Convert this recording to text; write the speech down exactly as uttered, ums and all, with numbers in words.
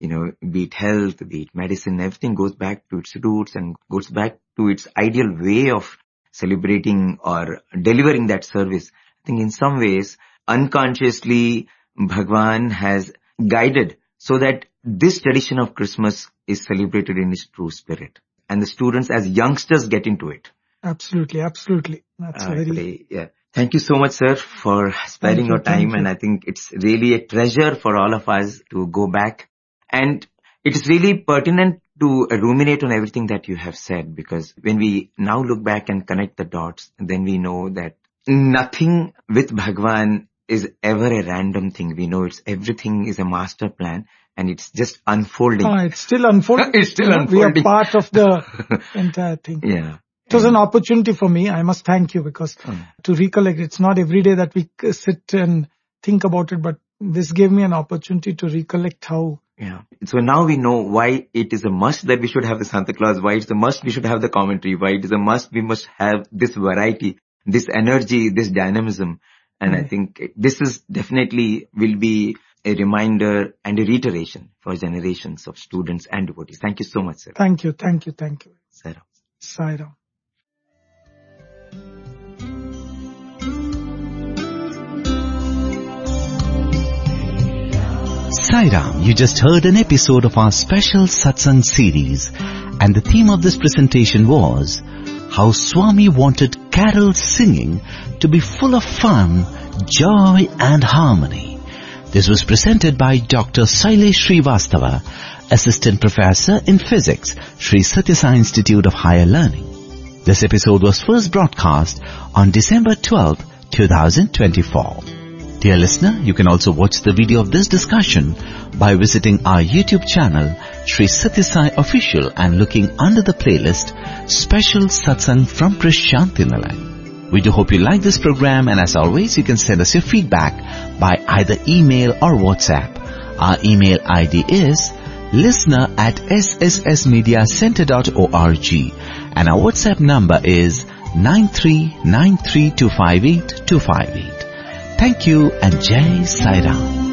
you know, be it health, be it medicine, everything goes back to its roots and goes back to its ideal way of celebrating or delivering that service. I think in some ways, unconsciously, Bhagwan has guided so that this tradition of Christmas is celebrated in its true spirit. And the students as youngsters get into it. Absolutely, absolutely. That's uh, very... Today, yeah. Thank you so much, sir, for sparing your time. And I think it's really a treasure for all of us to go back. And it's really pertinent to ruminate on everything that you have said, because when we now look back and connect the dots, then we know that nothing with Bhagwan is ever a random thing. We know it's everything is a master plan and it's just unfolding. Ah, it's still unfolding. It's still you know, unfolding. We are part of the entire thing. Yeah. It was an opportunity for me. I must thank you because mm. to recollect, it's not every day that we sit and think about it, but this gave me an opportunity to recollect how. Yeah. So now we know why it is a must that we should have the Santa Claus, why it's a must we should have the commentary, why it is a must we must have this variety, this energy, this dynamism. And mm. I think this is definitely will be a reminder and a reiteration for generations of students and devotees. Thank you so much, sir. Thank you, thank you, thank you. Sai Ram. Sai Ram. Sai Ram, you just heard an episode of our special Satsang series, and the theme of this presentation was how Swami wanted carol singing to be full of fun, joy and harmony. This was presented by Doctor Sailesh Srivastava, Assistant Professor in Physics, Sri Sathya Sai Institute of Higher Learning. This episode was first broadcast on December twelfth, twenty twenty-four. Dear listener, you can also watch the video of this discussion by visiting our YouTube channel, Sri Sathya Sai Official, and looking under the playlist, Special Satsang from Prashanti Nilayam. We do hope you like this program, and as always, you can send us your feedback by either email or WhatsApp. Our email I D is listener at s s s media center dot org, and our WhatsApp number is nine three nine three two five eight two five eight. Thank you and Jai Sai Ram.